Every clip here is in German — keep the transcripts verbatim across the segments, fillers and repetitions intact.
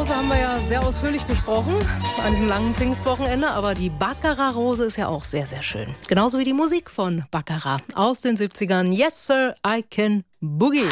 Rose haben wir ja sehr ausführlich besprochen an diesem langen Pfingstwochenende, aber die Baccarat-Rose ist ja auch sehr, sehr schön. Genauso wie die Musik von Baccarat aus den siebzigern. Yes, Sir, I Can Boogie.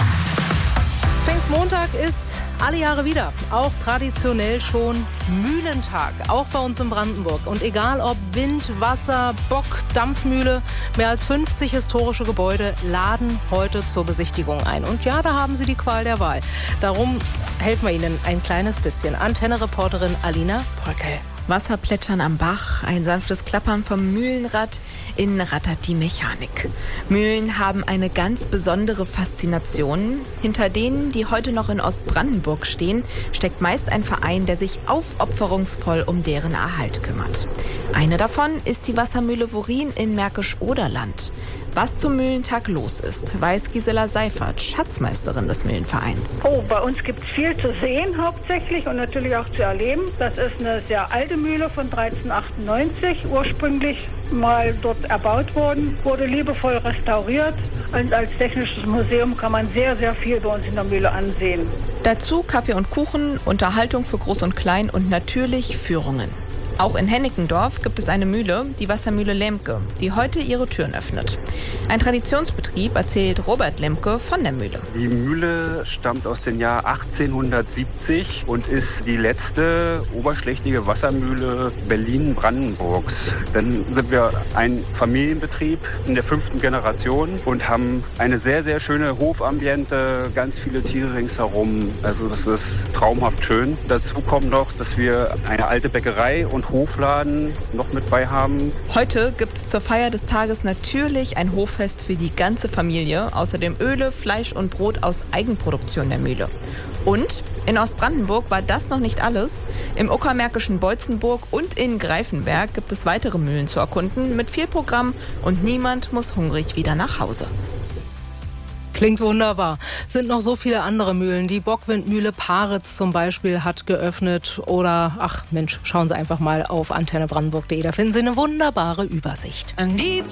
Pfingstmontag ist alle Jahre wieder, auch traditionell schon Mühlentag, auch bei uns in Brandenburg. Und egal ob Wind, Wasser, Bock, Dampfmühle, mehr als fünfzig historische Gebäude laden heute zur Besichtigung ein. Und ja, da haben Sie die Qual der Wahl. Darum helfen wir Ihnen ein kleines bisschen. Antenne-Reporterin Alina Bröckel. Wasserplätschern am Bach, ein sanftes Klappern vom Mühlenrad, innen rattert die Mechanik. Mühlen haben eine ganz besondere Faszination. Hinter denen, die heute noch in Ostbrandenburg stehen, steckt meist ein Verein, der sich aufopferungsvoll um deren Erhalt kümmert. Eine davon ist die Wassermühle Worin in Märkisch-Oderland. Was zum Mühlentag los ist, weiß Gisela Seifert, Schatzmeisterin des Mühlenvereins. Oh, bei uns gibt es viel zu sehen hauptsächlich und natürlich auch zu erleben. Das ist eine sehr alte Mühle von dreizehnhundertachtundneunzig, ursprünglich mal dort erbaut worden, wurde liebevoll restauriert. Und als technisches Museum kann man sehr, sehr viel bei uns in der Mühle ansehen. Dazu Kaffee und Kuchen, Unterhaltung für Groß und Klein und natürlich Führungen. Auch in Hennickendorf gibt es eine Mühle, die Wassermühle Lemke, die heute ihre Türen öffnet. Ein Traditionsbetrieb, erzählt Robert Lemke von der Mühle. Die Mühle stammt aus dem Jahr achtzehnhundertsiebzig und ist die letzte oberschlächtige Wassermühle Berlin-Brandenburgs. Dann sind wir ein Familienbetrieb in der fünften Generation und haben eine sehr, sehr schöne Hofambiente, ganz viele Tiere ringsherum. Also das ist traumhaft schön. Dazu kommt noch, dass wir eine alte Bäckerei und Hofladen noch mit bei haben. Heute gibt es zur Feier des Tages natürlich ein Hoffest für die ganze Familie. Außerdem Öle, Fleisch und Brot aus Eigenproduktion der Mühle. Und in Ostbrandenburg war das noch nicht alles. Im uckermärkischen Beutzenburg und in Greifenberg gibt es weitere Mühlen zu erkunden mit viel Programm und niemand muss hungrig wieder nach Hause. Klingt wunderbar. Sind noch so viele andere Mühlen. Die Bockwindmühle Paritz zum Beispiel hat geöffnet. Oder, ach Mensch, schauen Sie einfach mal auf antenne brandenburg punkt de. Da finden Sie eine wunderbare Übersicht.